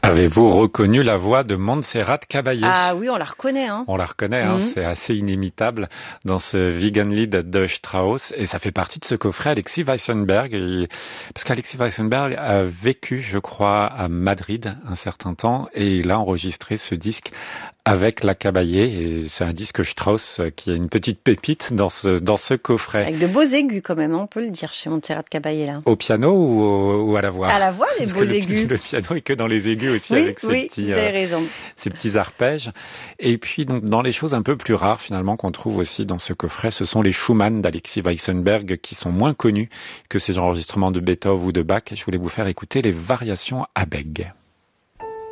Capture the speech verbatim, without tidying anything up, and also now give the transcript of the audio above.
Avez-vous reconnu la voix de Montserrat Caballé? Ah oui, on la reconnaît. Hein. On la reconnaît, hein, Mm-hmm. c'est assez inimitable dans ce Vegan Lied de Strauss, et ça fait partie de ce coffret Alexis Weissenberg, et... parce qu'Alexis Weissenberg a vécu, je crois, à Madrid un certain temps, et il a enregistré ce disque avec la Caballé, et c'est un disque Strauss qui a une petite pépite dans ce, dans ce coffret. Avec de beaux aigus quand même, on peut le dire, chez Montserrat Caballé là. Au piano ou, au, ou à la voix? À la voix, les Parce beaux le, aigus. Le piano est que dans les aigus aussi, oui, avec ses, oui, petits, vous avez euh, raison. ces petits arpèges. Et puis, donc, dans les choses un peu plus rares, finalement, qu'on trouve aussi dans ce coffret, ce sont les Schumann d'Alexis Weissenberg, qui sont moins connus que ces enregistrements de Beethoven ou de Bach. Je voulais vous faire écouter les variations à Bègue.